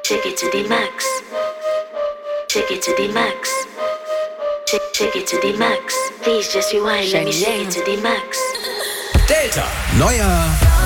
Take it to the max. Take it to the max. Take it to the max. Please just rewind. Let me shake it to the max. Delta. Neuer